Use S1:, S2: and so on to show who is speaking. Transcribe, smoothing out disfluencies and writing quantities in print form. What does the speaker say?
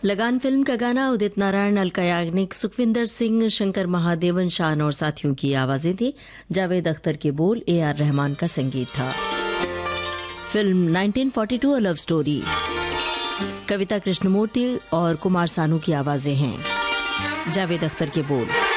S1: लगान फिल्म का गाना उदित नारायण, अलका याग्निक, सुखविंदर सिंह, शंकर महादेवन, शान और साथियों की आवाजें थी। जावेद अख्तर के बोल, AR रहमान का संगीत था। फिल्म 1942 अ लव स्टोरी, कविता कृष्णमूर्ति और कुमार सानू की आवाजें हैं। जावेद अख्तर के बोल।